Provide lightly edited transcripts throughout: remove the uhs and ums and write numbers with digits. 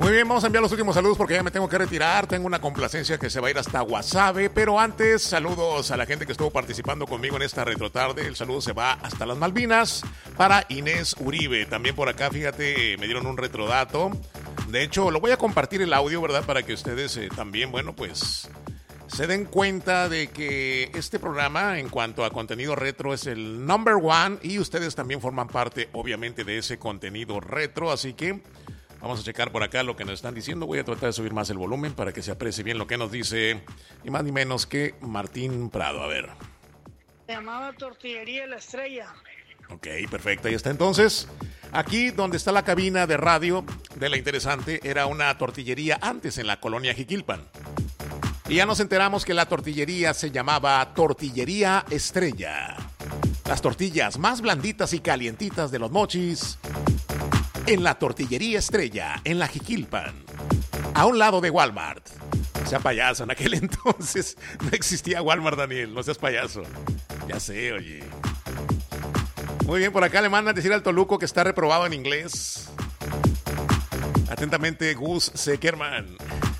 Muy bien, vamos a enviar los últimos saludos porque ya me tengo que retirar. Tengo una complacencia que se va a ir hasta Guasave. Pero antes, saludos a la gente que estuvo participando conmigo en esta retrotarde. El saludo se va hasta las Malvinas para Inés Uribe. También por acá, fíjate, me dieron un retrodato. De hecho, lo voy a compartir el audio, ¿verdad? Para que ustedes también, bueno, pues se den cuenta de que este programa, en cuanto a contenido retro, es el number one. Y ustedes también forman parte, obviamente, de ese contenido retro. Así que vamos a checar por acá lo que nos están diciendo. Voy a tratar de subir más el volumen para que se aprecie bien lo que nos dice, ni más ni menos que Martín Prado. A ver. Se llamaba Tortillería La Estrella. Ok, perfecto. Ahí está entonces. Aquí donde está la cabina de radio de La Interesante era una tortillería antes en la colonia Jiquilpan. Y ya nos enteramos que la tortillería se llamaba Tortillería Estrella. Las tortillas más blanditas y calientitas de los Mochis en la Tortillería Estrella, en la Jiquilpan, a un lado de Walmart. No seas payaso, en aquel entonces no existía Walmart, Daniel, no seas payaso. Ya sé, oye. Muy bien, por acá le mandan decir al Toluco que está reprobado en inglés. Atentamente, Gus Seckerman.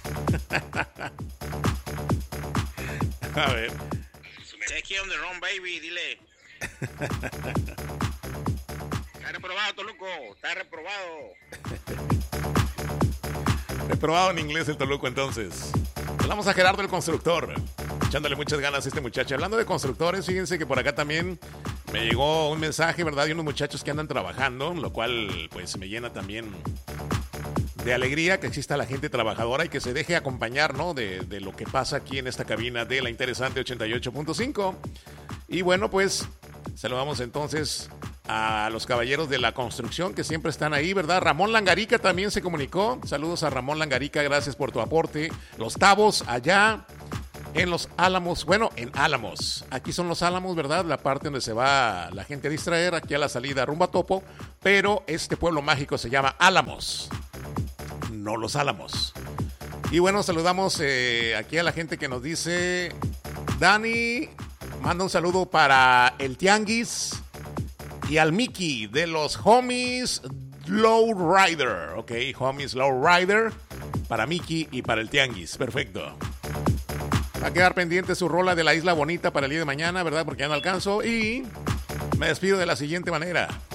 A ver. Take on the wrong baby, dile. Está reprobado, Toluco, está reprobado. Reprobado en inglés el Toluco, entonces. Hablamos a Gerardo el constructor, echándole muchas ganas a este muchacho. Hablando de constructores, fíjense que por acá también me llegó un mensaje, ¿verdad? De unos muchachos que andan trabajando, lo cual pues me llena también de alegría que exista la gente trabajadora y que se deje acompañar, ¿no? De lo que pasa aquí en esta cabina de La Interesante 88.5. Y bueno, pues saludamos entonces a los caballeros de la construcción que siempre están ahí, ¿verdad? Ramón Langarica también se comunicó. Saludos a Ramón Langarica, gracias por tu aporte. Los Tabos allá en Los Álamos, bueno, en Álamos. Aquí son Los Álamos, ¿verdad? La parte donde se va la gente a distraer, aquí a la salida rumbo a Topo. Pero este pueblo mágico se llama Álamos, no Los Álamos. Y bueno, saludamos aquí a la gente que nos dice, Dani, manda un saludo para el Tianguis y al Mickey de los Homies Lowrider. Ok, Homies Lowrider para Mickey y para el Tianguis. Perfecto. Va a quedar pendiente su rola de la Isla Bonita para el día de mañana, ¿verdad? Porque ya no alcanzo. Y me despido de la siguiente manera.